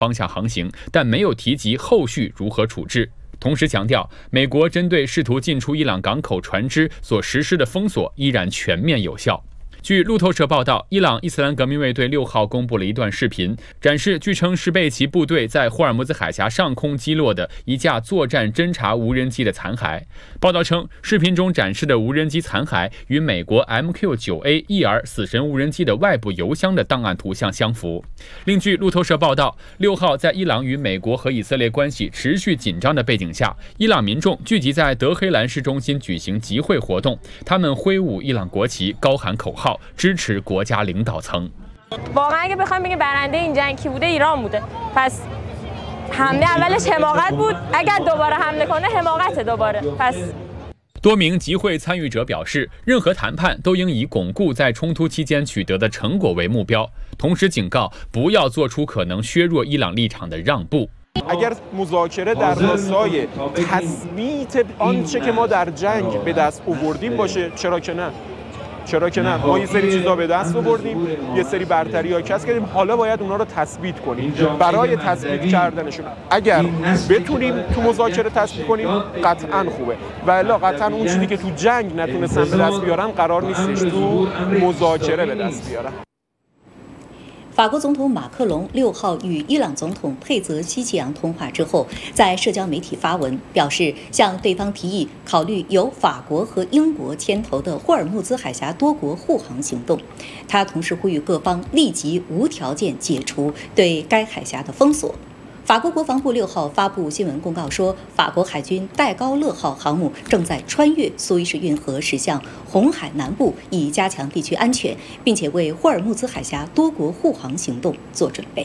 方向航行，但没有提及后续如何处置。同时强调，美国针对试图进出伊朗港口船只所实施的封锁依然全面有效。据路透社报道，伊朗伊斯兰革命卫队6号公布了一段视频，展示据称是被其部队在霍尔木兹海峡上空击落的一架作战侦察无人机的残骸。报道称，视频中展示的无人机残骸与美国 MQ-9A-ER 死神无人机的外部油箱的档案图像相符。另据路透社报道，6号在伊朗与美国和以色列关系持续紧张的背景下，伊朗民众聚集在德黑兰市中心举行集会活动，他们挥舞伊朗国旗，高喊口号，支持国家领导层。 واقعا اگه بخوایم بگیم برنده این جنگ کی بوده ایران بوده. پس حمله اولش حماقت بود. اگر دوباره حمله کنه حماقت دوباره. پس 多名集会参与者表示，任何谈判都应以巩固在冲突期间取得的成果为目标，同时警告不要做出可能削弱伊朗立场的让步。 اگر مذاکره در راستای تثبیت آنچه که ما در جنگ به دست آوردیم باشه چرا که نه ما یه سری چیزا به دست آوردیم یه سری برتری‌ها کسب کردیم حالا باید اونها رو تثبیت کنیم برای تثبیت کردنشون اگر بتونیم تو مذاکره تثبیت کنیم قطعا خوبه و الا قطعا اون چیزی که تو جنگ نتونستن به دست بیارن قرار نیستش تو مذاکره به دست بیارن。 法国总统马克龙6号与伊朗总统佩泽希奇扬通话之后，在社交媒体发文表示，向对方提议考虑由法国和英国牵头的霍尔木兹海峡多国护航行动。他同时呼吁各方立即无条件解除对该海峡的封锁。法国国防部6号发布新闻公告说，法国海军戴高乐号航母正在穿越苏伊士运河驶向红海南部，以加强地区安全，并且为霍尔木兹海峡多国护航行动做准备。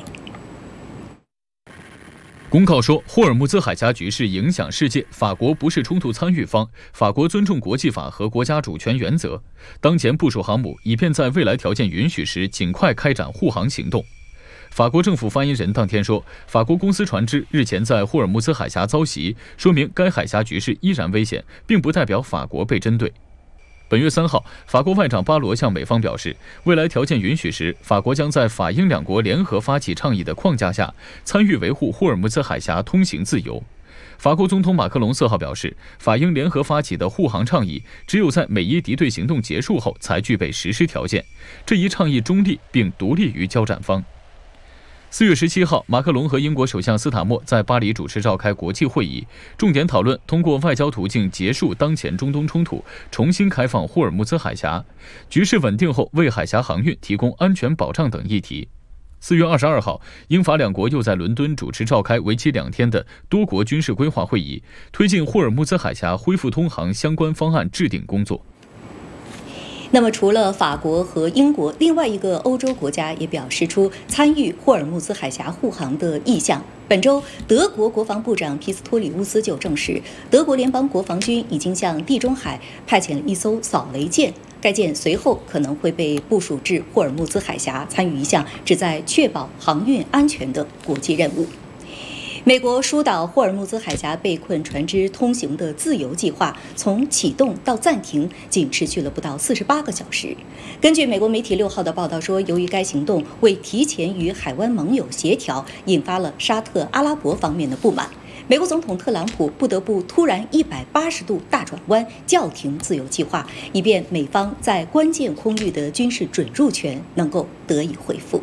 公告说，霍尔木兹海峡局势影响世界，法国不是冲突参与方，法国尊重国际法和国家主权原则。当前部署航母，以便在未来条件允许时尽快开展护航行动。法国政府发言人当天说，法国公司船只日前在霍尔木兹海峡遭袭，说明该海峡局势依然危险，并不代表法国被针对。本月3号，法国外长巴罗向美方表示，未来条件允许时，法国将在法英两国联合发起倡议的框架下，参与维护霍尔木兹海峡通行自由。法国总统马克龙4号表示，法英联合发起的护航倡议，只有在美伊敌对行动结束后才具备实施条件。这一倡议中立并独立于交战方。4月17号，马克龙和英国首相斯塔默在巴黎主持召开国际会议，重点讨论通过外交途径结束当前中东冲突，重新开放霍尔木兹海峡，局势稳定后为海峡航运提供安全保障等议题。4月22号，英法两国又在伦敦主持召开为期2天的多国军事规划会议，推进霍尔木兹海峡恢复通航相关方案制定工作。 那么，除了法国和英国，另外一个欧洲国家也表示出参与霍尔木兹海峡护航的意向。本周，德国国防部长皮斯托里乌斯就证实，德国联邦国防军已经向地中海派遣了一艘扫雷舰，该舰随后可能会被部署至霍尔木兹海峡，参与一项旨在确保航运安全的国际任务。美国疏导霍尔木兹海峡被困船只通行的自由计划，从启动到暂停仅持续了不到48个小时。根据美国媒体6号的报道说，由于该行动未提前与海湾盟友协调，引发了沙特阿拉伯方面的不满。美国总统特朗普不得不突然180度大转弯，叫停自由计划，以便美方在关键空域的军事准入权能够得以恢复。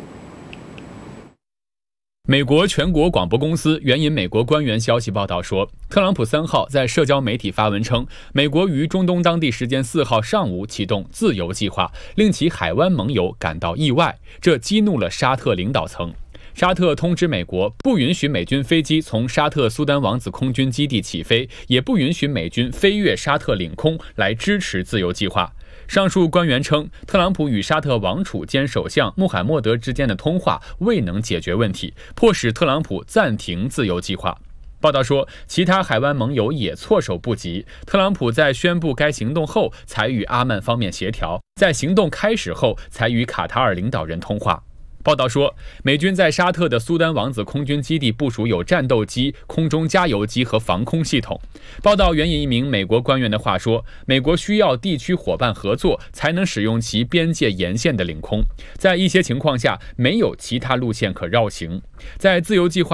美国全国广播公司援引美国官员消息报道说，特朗普3号在社交媒体发文称，美国于中东当地时间4号上午启动自由计划，令其海湾盟友感到意外，这激怒了沙特领导层。沙特通知美国，不允许美军飞机从沙特苏丹王子空军基地起飞，也不允许美军飞越沙特领空来支持自由计划。上述官员称，特朗普与沙特王储兼首相穆罕默德之间的通话未能解决问题，迫使特朗普暂停自由计划。报道说，其他海湾盟友也措手不及。特朗普在宣布该行动后，才与阿曼方面协调；在行动开始后，才与卡塔尔领导人通话。 报道说，美军在沙特的苏丹王子空军基地部署有战斗机、空中加油机和防空系统。报道援引一名美国官员的话说，美国需要地区伙伴合作才能使用其边界沿线的领空，在一些情况下没有其他路线可绕行。在自由计划